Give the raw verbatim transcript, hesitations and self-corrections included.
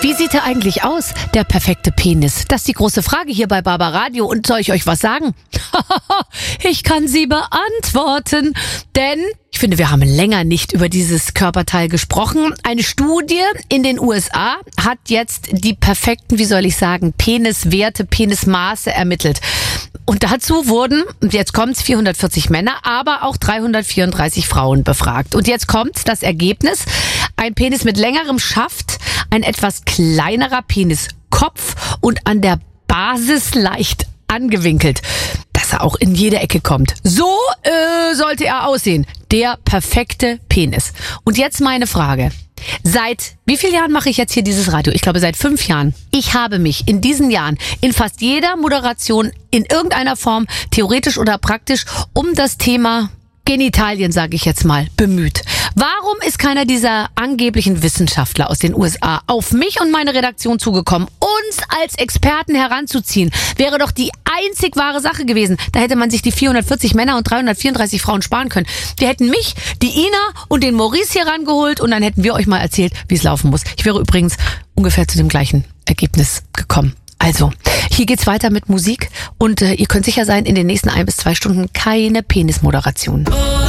Wie sieht er eigentlich aus, der perfekte Penis? Das ist die große Frage hier bei Barbaradio. Und soll ich euch was sagen? Ich kann sie beantworten, denn ich finde, wir haben länger nicht über dieses Körperteil gesprochen. Eine Studie in den U S A hat jetzt die perfekten, wie soll ich sagen, Peniswerte, Penismaße ermittelt. Und dazu wurden, und jetzt kommt's, vierhundertvierzig Männer, aber auch dreihundertvierunddreißig Frauen befragt. Und jetzt kommt das Ergebnis. Ein Penis mit längerem Schaft, ein etwas kleinerer Peniskopf und an der Basis leicht angewinkelt, dass er auch in jede Ecke kommt. So äh, sollte er aussehen. Der perfekte Penis. Und jetzt meine Frage. Seit wie vielen Jahren mache ich jetzt hier dieses Radio? Ich glaube, seit fünf Jahren. Ich habe mich in diesen Jahren in fast jeder Moderation in irgendeiner Form, theoretisch oder praktisch, um das Thema Genitalien, sage ich jetzt mal, bemüht. Warum ist keiner dieser angeblichen Wissenschaftler aus den U S A auf mich und meine Redaktion zugekommen, uns als Experten heranzuziehen? Wäre doch die einzig wahre Sache gewesen. Da hätte man sich die vierhundertvierzig Männer und dreihundertvierunddreißig Frauen sparen können. Wir hätten mich, die Ina und den Maurice hier rangeholt und dann hätten wir euch mal erzählt, wie es laufen muss. Ich wäre übrigens ungefähr zu dem gleichen Ergebnis gekommen. Also, hier geht's weiter mit Musik und äh, ihr könnt sicher sein, in den nächsten ein bis zwei Stunden keine Penismoderation.